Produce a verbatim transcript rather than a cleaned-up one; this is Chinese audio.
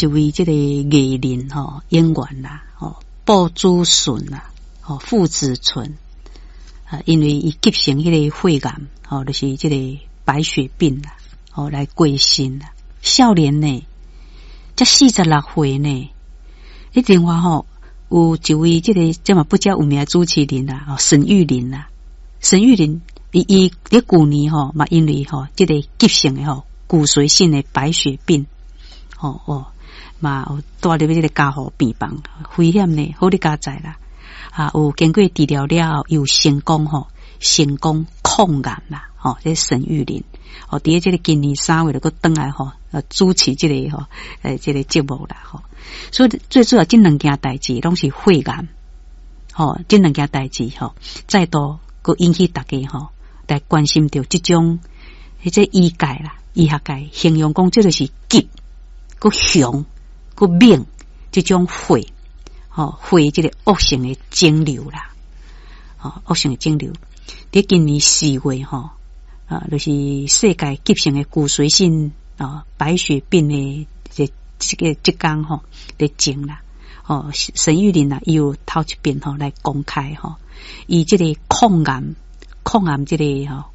一位这个艺人吼演员啦，吼鲍祖顺啦，吼傅子纯啊，因为伊急性迄个肺癌，吼就是这个白血病啦，吼来过身啦。少年呢，才四十六岁呢，一另外吼有一位这个这么不叫有名的主持人啦，哦沈玉琳啦，沈玉琳伊伊咧旧年吼嘛因为吼这个急性的吼骨髓性的白血病，哦哦。嘛，有带入这个加护病房，危险呢，好你加在啦。啊，有经过治疗了后，又成功吼，成功抗癌啦，吼、哦，这沈玉琳，哦，伫这个今年三月就个登来吼，呃，主持这个吼，呃，这个节目啦，吼。所以最主要这两件代志拢是肺癌，吼，这两件代志吼，再度个引起大家吼来关心到这种，迄这医界啦，医学界形容讲，这就是急，个凶。个命这种肺，吼肺这个恶性的肿瘤啦，吼恶性的肿瘤。伫今年四月吼，啊，就是世界急性的骨髓性啊白血病的这这个即工吼的症啦，哦沈玉琳啊，伊有头一遍吼来公开吼，以这个抗癌抗癌这个吼。